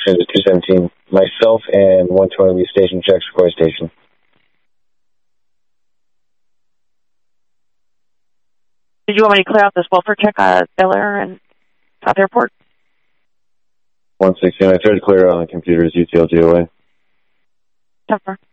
Transit 217. Myself and 120 will be station checks, Sequoia Station. Did you want me to clear out this welfare check at Bel Air and South Airport? 116. I tried to clear on computers, UTL GOA. Tougher.